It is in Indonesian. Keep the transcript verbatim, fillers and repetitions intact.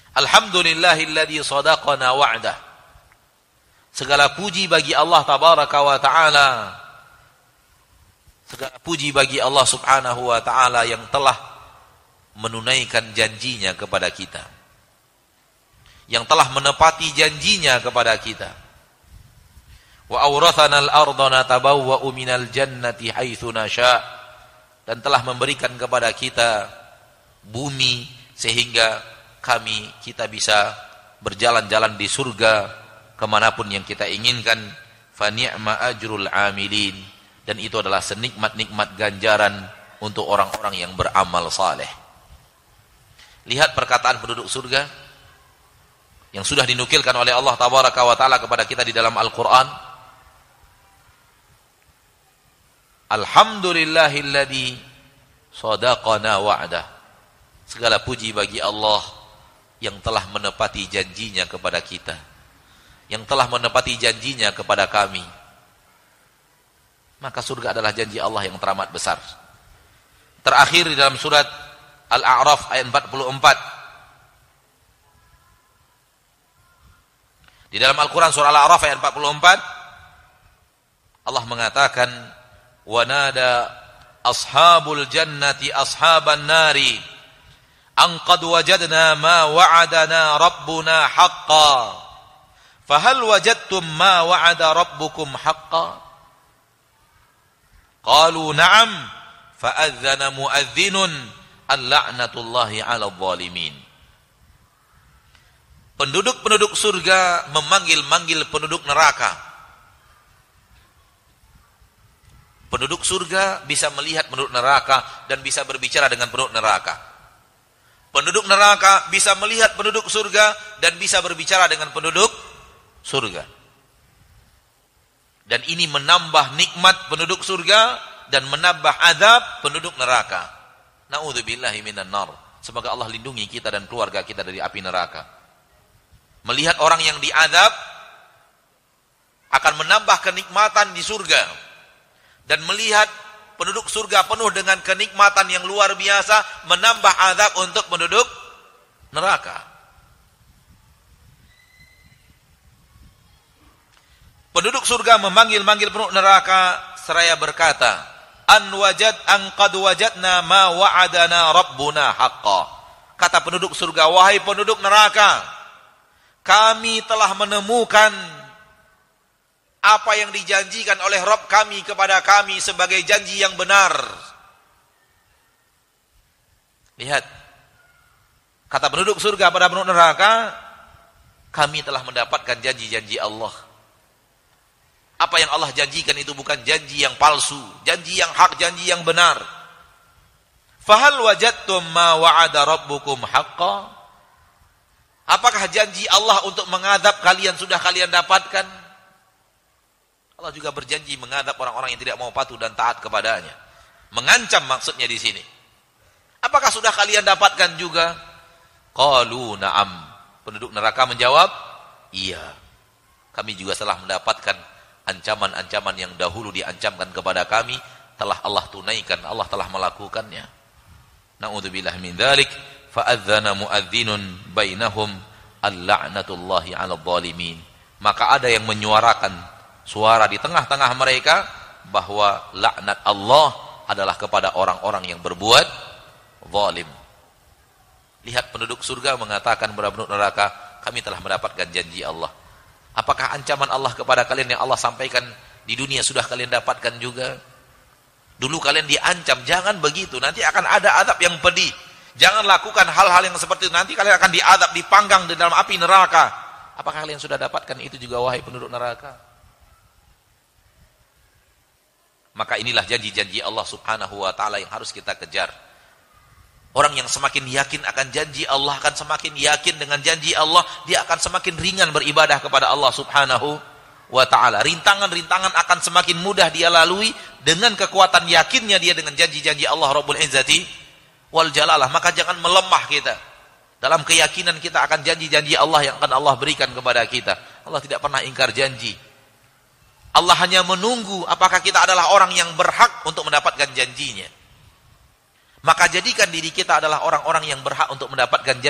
Alhamdulillahilladzi shadaqana wa'dah. Segala puji bagi Allah tabaraka wa ta'ala. Segala puji bagi Allah subhanahu wa ta'ala yang telah menunaikan janjinya kepada kita. Yang telah menepati janjinya kepada kita. Wa awrathana al-ardha natabawwa'u minal jannati haitsu nasha'. Dan telah memberikan kepada kita bumi sehingga kami, kita bisa berjalan-jalan di surga kemanapun yang kita inginkan. Fa ni'ma ajrul amilin. Dan itu adalah senikmat-nikmat ganjaran untuk orang-orang yang beramal saleh. Lihat perkataan penduduk surga yang sudah dinukilkan oleh Allah tabaraka wa ta'ala kepada kita di dalam Al-Quran. Alhamdulillahilladzi shadaqana wa'dah. Segala puji bagi Allah yang telah menepati janjinya kepada kita, yang telah menepati janjinya kepada kami. Maka surga adalah janji Allah yang teramat besar. Terakhir di dalam surat Al-A'raf ayat empat puluh empat. Di dalam Al-Quran surah Al-A'raf ayat empat puluh empat, Allah mengatakan, wa nada ashabul jannati ashaban nari an qad wajadna ma wa'adana rabbuna haqqan fahal wajadtum ma wa'ada rabbukum haqqan qalu na'am fa'adhana mu'adhdhinun al-la'natullahi 'alal zalimin. Penduduk-penduduk surga memanggil-manggil penduduk neraka. Penduduk surga bisa melihat penduduk neraka dan bisa berbicara dengan penduduk neraka. Penduduk neraka bisa melihat penduduk surga dan bisa berbicara dengan penduduk surga. Dan ini menambah nikmat penduduk surga dan menambah azab penduduk neraka. Na'udzubillahi minan nar. Semoga Allah lindungi kita dan keluarga kita dari api neraka. Melihat orang yang diazab akan menambah kenikmatan di surga. Dan melihat penduduk surga penuh dengan kenikmatan yang luar biasa menambah azab untuk penduduk neraka. Penduduk surga memanggil-manggil penduduk neraka seraya berkata, an wajad an qad wajadna ma wa'adana rabbuna haqqan. Kata penduduk surga, wahai penduduk neraka, kami telah menemukan apa yang dijanjikan oleh Rabb kami kepada kami sebagai janji yang benar. Lihat, kata penduduk surga pada penduduk neraka, kami telah mendapatkan janji-janji Allah. Apa yang Allah janjikan itu bukan janji yang palsu, janji yang hak, janji yang benar. Fahal wajadtum ma wa'ada rabbukum haqqan? Apakah janji Allah untuk mengadab kalian sudah kalian dapatkan? Allah juga berjanji mengadab orang-orang yang tidak mau patuh dan taat kepadanya. Mengancam maksudnya di sini. Apakah sudah kalian dapatkan juga? Qalu na'am. Penduduk neraka menjawab, iya. Kami juga telah mendapatkan ancaman-ancaman yang dahulu diancamkan kepada kami, telah Allah tunaikan, Allah telah melakukannya. Na'udzubillah min dzalik, fa'adzana mu'adzdhinun bainahum al-la'natullahi 'alal zalimin. Maka ada yang menyuarakan suara di tengah-tengah mereka bahwa laknat Allah adalah kepada orang-orang yang berbuat zalim. Lihat, penduduk surga mengatakan kepada penduduk neraka, kami telah mendapatkan janji Allah. Apakah ancaman Allah kepada kalian yang Allah sampaikan di dunia sudah kalian dapatkan juga? Dulu kalian diancam, jangan begitu, nanti akan ada azab yang pedih. Jangan lakukan hal-hal yang seperti itu, nanti kalian akan diazab, dipanggang di dalam api neraka. Apakah kalian sudah dapatkan itu juga, wahai penduduk neraka? Maka inilah janji-janji Allah subhanahu wa ta'ala yang harus kita kejar. Orang yang semakin yakin akan janji Allah, akan semakin yakin dengan janji Allah, dia akan semakin ringan beribadah kepada Allah subhanahu wa ta'ala. Rintangan-rintangan akan semakin mudah dia lalui dengan kekuatan yakinnya dia dengan janji-janji Allah Rabbul Izzati wal Jalalah. Maka jangan melemah kita dalam keyakinan kita akan janji-janji Allah yang akan Allah berikan kepada kita. Allah tidak pernah ingkar janji. Allah hanya menunggu apakah kita adalah orang yang berhak untuk mendapatkan janjinya. Maka jadikan diri kita adalah orang-orang yang berhak untuk mendapatkan janji